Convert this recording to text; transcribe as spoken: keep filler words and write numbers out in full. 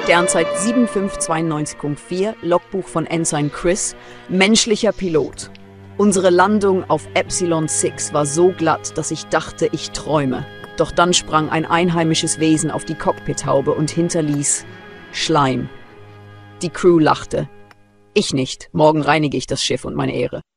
Sternzeit sieben fünf zwei neun Punkt vier, Logbuch von Ensign Chris, menschlicher Pilot. Unsere Landung auf Epsilon sechs war so glatt, dass ich dachte, ich träume. Doch dann sprang ein einheimisches Wesen auf die Cockpithaube und hinterließ Schleim. Die Crew lachte. Ich nicht. Morgen reinige ich das Schiff und meine Ehre.